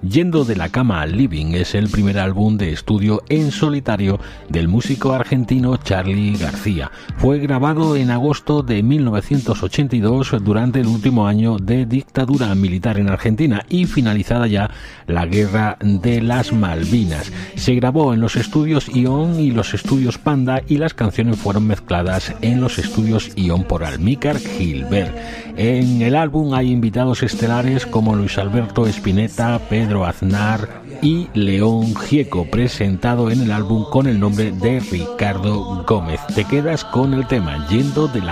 Yendo de la cama al living es el primer álbum de estudio en solitario del músico argentino Charly García. Fue grabado en agosto de 1982 durante el último año de dictadura militar en Argentina y finalizada ya la Guerra de las Malvinas. Se grabó en los estudios Ion y los estudios Panda y las canciones fueron mezcladas en los estudios Ion por Almícar Gilbert. En el álbum hay invitados estelares como Luis Alberto Spinetta, Pedro Aznar y León Gieco, presentado en el álbum con el nombre de Ricardo Gómez. Te quedas con el tema Yendo de la